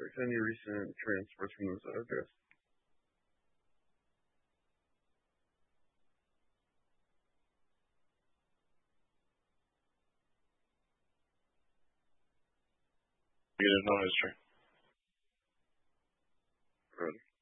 district? Any recent transfers from those address? Negative, no history. Good.